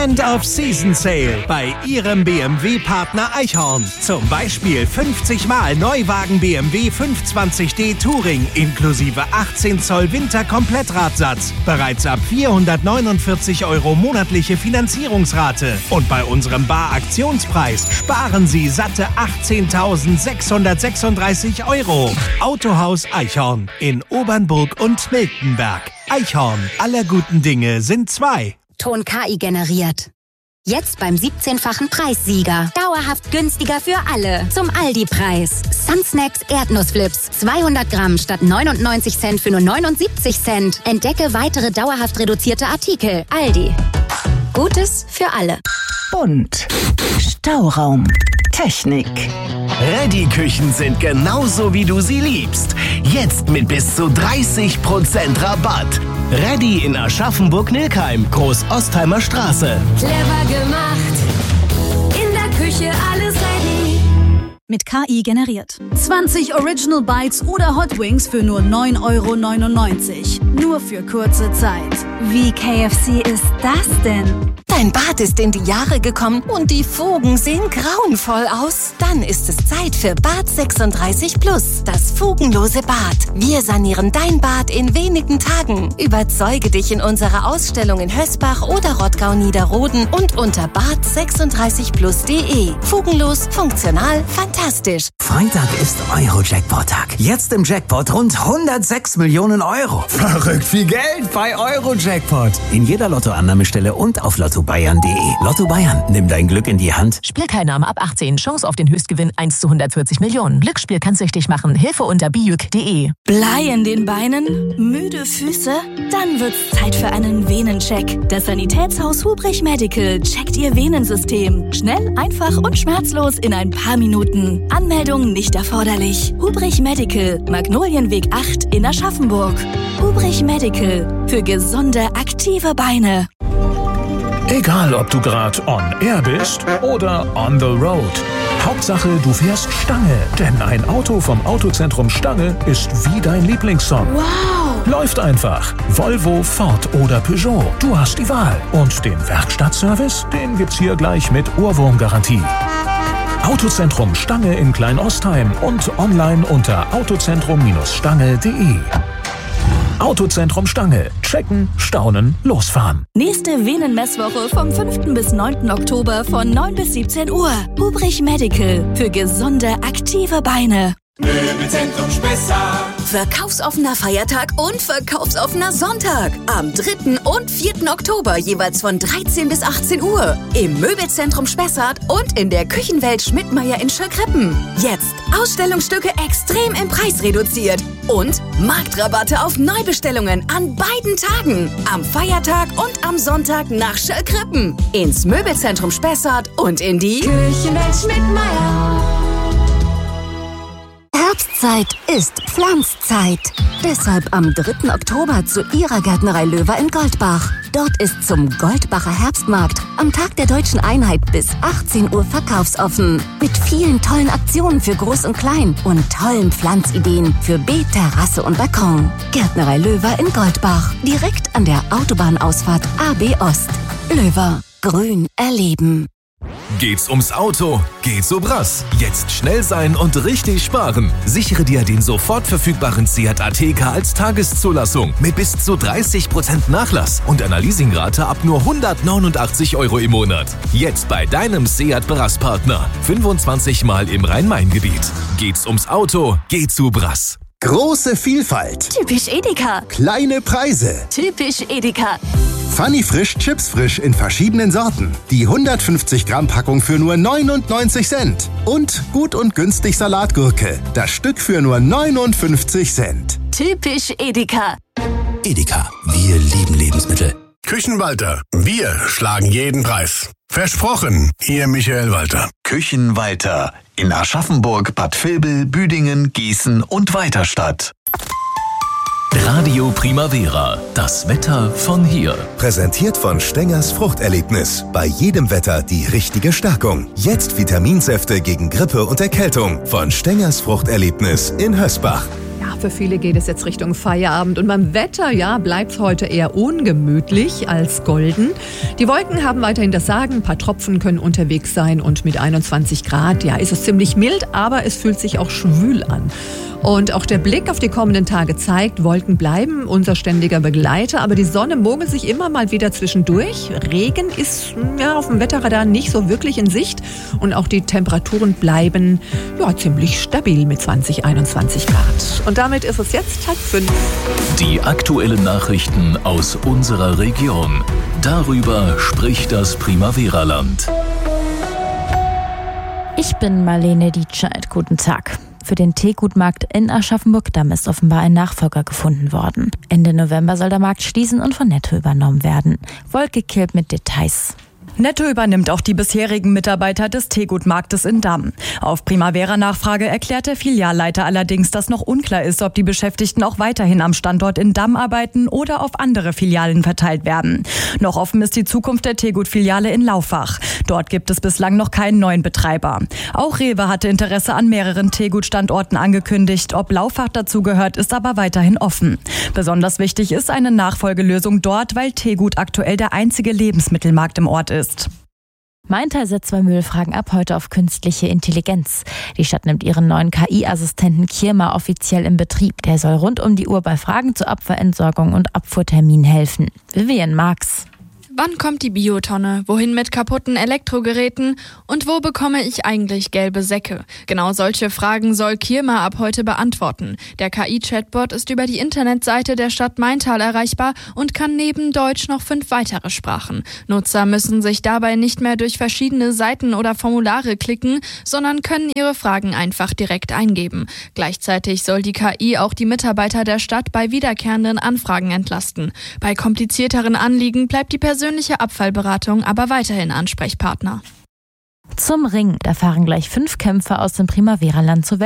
End of Season Sale bei Ihrem BMW-Partner Eichhorn. Zum Beispiel 50 Mal Neuwagen BMW 520d Touring inklusive 18 Zoll Winter-Komplettradsatz. Bereits ab 449 € monatliche Finanzierungsrate. Und bei unserem Bar-Aktionspreis sparen Sie satte 18.636 €. Autohaus Eichhorn in Obernburg und Miltenberg. Eichhorn, aller guten Dinge sind zwei. Ton KI generiert. Jetzt beim 17-fachen Preissieger. Dauerhaft günstiger für alle. Zum Aldi-Preis. Sunsnacks Erdnussflips. 200 Gramm statt 99 Cent für nur 79 Cent. Entdecke weitere dauerhaft reduzierte Artikel. Aldi. Gutes für alle. Und Stauraum. Technik. Ready-Küchen sind genauso, wie du sie liebst. Jetzt mit bis zu 30% Rabatt. Ready in Aschaffenburg-Nilkheim, Groß-Ostheimer Straße. Clever gemacht. In der Küche alles ready. Mit KI generiert. 20 Original Bites oder Hot Wings für nur 9,99 €. Nur für kurze Zeit. Wie KFC ist das denn? Dein Bad ist in die Jahre gekommen und die Fugen sehen grauenvoll aus? Dann ist es Zeit für Bad 36 Plus, das fugenlose Bad. Wir sanieren dein Bad in wenigen Tagen. Überzeuge dich in unserer Ausstellung in Hösbach oder Rottgau-Niederroden und unter bad36plus.de. Fugenlos, funktional, fantastisch. Freitag ist Euro-Jackpot-Tag. Jetzt im Jackpot rund 106 Millionen €. Verrückt viel Geld bei Euro-Jackpot. In jeder Lottoannahmestelle und auf lottobayern.de. Lotto Bayern, nimm dein Glück in die Hand. Spielteilnahme ab 18. Chance auf den Höchstgewinn 1 zu 140 Millionen. Glücksspiel kann süchtig machen. Hilfe unter bijuk.de. Blei in den Beinen? Müde Füße? Dann wird's Zeit für einen Venencheck. Das Sanitätshaus Hubrich Medical checkt Ihr Venensystem. Schnell, einfach und schmerzlos in ein paar Minuten. Anmeldung nicht erforderlich. Hubrich Medical, Magnolienweg 8 in Aschaffenburg. Hubrich Medical, für gesunde, aktive Beine. Egal, ob du gerade on air bist oder on the road. Hauptsache, du fährst Stange. Denn ein Auto vom Autozentrum Stange ist wie dein Lieblingssong. Wow! Läuft einfach. Volvo, Ford oder Peugeot. Du hast die Wahl. Und den Werkstattservice, den gibt's hier gleich mit Ohrwurmgarantie. Autozentrum Stange in Klein-Ostheim und online unter autozentrum-stange.de. Autozentrum Stange. Checken, staunen, losfahren. Nächste Venenmesswoche vom 5. bis 9. Oktober von 9 bis 17 Uhr. Hubrich Medical, für gesunde, aktive Beine. Möbelzentrum Spessart. Verkaufsoffener Feiertag und verkaufsoffener Sonntag. Am 3. und 4. Oktober jeweils von 13 bis 18 Uhr. Im Möbelzentrum Spessart und in der Küchenwelt Schmidtmeyer in Schöllkreppen. Jetzt Ausstellungsstücke extrem im Preis reduziert. Und Marktrabatte auf Neubestellungen an beiden Tagen. Am Feiertag und am Sonntag nach Schöllkreppen. Ins Möbelzentrum Spessart und in die Küchenwelt Schmidtmeyer. Herbstzeit ist Pflanzzeit. Deshalb am 3. Oktober zu Ihrer Gärtnerei Löwer in Goldbach. Dort ist zum Goldbacher Herbstmarkt am Tag der Deutschen Einheit bis 18 Uhr verkaufsoffen. Mit vielen tollen Aktionen für Groß und Klein und tollen Pflanzideen für Beet, Terrasse und Balkon. Gärtnerei Löwer in Goldbach. Direkt an der Autobahnausfahrt AB Ost. Löwer. Grün erleben. Geht's ums Auto? Geht's so Brass. Jetzt schnell sein und richtig sparen. Sichere dir den sofort verfügbaren Seat Ateca als Tageszulassung mit bis zu 30% Nachlass und einer Leasingrate ab nur 189 € im Monat. Jetzt bei deinem Seat Brass-Partner. 25 Mal im Rhein-Main-Gebiet. Geht's ums Auto? Geht's zu Brass. Große Vielfalt. Typisch Edeka. Kleine Preise. Typisch Edeka. Funny Frisch Chips Frisch in verschiedenen Sorten. Die 150 Gramm Packung für nur 99 Cent. Und gut und günstig Salatgurke. Das Stück für nur 59 Cent. Typisch Edeka. Edeka. Wir lieben Lebensmittel. Küchenwalter. Wir schlagen jeden Preis. Versprochen, Ihr Michael Walter. Küchenwalter. In Aschaffenburg, Bad Vilbel, Büdingen, Gießen und Weiterstadt. Radio Primavera. Das Wetter von hier. Präsentiert von Stengers Fruchterlebnis. Bei jedem Wetter die richtige Stärkung. Jetzt Vitaminsäfte gegen Grippe und Erkältung. Von Stengers Fruchterlebnis in Hösbach. Für viele geht es jetzt Richtung Feierabend und beim Wetter, bleibt es heute eher ungemütlich als golden. Die Wolken haben weiterhin das Sagen, ein paar Tropfen können unterwegs sein und mit 21 Grad, ist es ziemlich mild, aber es fühlt sich auch schwül an. Und auch der Blick auf die kommenden Tage zeigt, Wolken bleiben unser ständiger Begleiter, aber die Sonne mogelt sich immer mal wieder zwischendurch. Regen ist auf dem Wetterradar nicht so wirklich in Sicht und auch die Temperaturen bleiben ziemlich stabil mit 20, 21 Grad. Und damit ist es jetzt 4:30. Die aktuellen Nachrichten aus unserer Region. Darüber spricht das Primavera-Land. Ich bin Marlene Dietscheid. Guten Tag. Für den Teegutmarkt in Aschaffenburg-Damm ist offenbar ein Nachfolger gefunden worden. Ende November soll der Markt schließen und von Netto übernommen werden. Wolke Kilp mit Details. Netto übernimmt auch die bisherigen Mitarbeiter des Teegutmarktes in Damm. Auf Primavera-Nachfrage erklärt der Filialleiter allerdings, dass noch unklar ist, ob die Beschäftigten auch weiterhin am Standort in Damm arbeiten oder auf andere Filialen verteilt werden. Noch offen ist die Zukunft der Teegut-Filiale in Laufach. Dort gibt es bislang noch keinen neuen Betreiber. Auch Rewe hatte Interesse an mehreren Teegut-Standorten angekündigt. Ob Laufach dazugehört, ist aber weiterhin offen. Besonders wichtig ist eine Nachfolgelösung dort, weil Teegut aktuell der einzige Lebensmittelmarkt im Ort ist. Maintal setzt bei Müllfragen ab heute auf künstliche Intelligenz. Die Stadt nimmt ihren neuen KI-Assistenten Kirma offiziell in Betrieb. Der soll rund um die Uhr bei Fragen zur Abfallentsorgung und Abfuhrtermin helfen. Vivian Marx. Wann kommt die Biotonne? Wohin mit kaputten Elektrogeräten? Und wo bekomme ich eigentlich gelbe Säcke? Genau solche Fragen soll Kirma ab heute beantworten. Der KI-Chatbot ist über die Internetseite der Stadt Maintal erreichbar und kann neben Deutsch noch 5 weitere Sprachen. Nutzer müssen sich dabei nicht mehr durch verschiedene Seiten oder Formulare klicken, sondern können ihre Fragen einfach direkt eingeben. Gleichzeitig soll die KI auch die Mitarbeiter der Stadt bei wiederkehrenden Anfragen entlasten. Bei komplizierteren Anliegen bleibt die persönliche Abfallberatung aber weiterhin Ansprechpartner. Zum Ring, da fahren gleich 5 Kämpfer aus dem Primavera-Land zur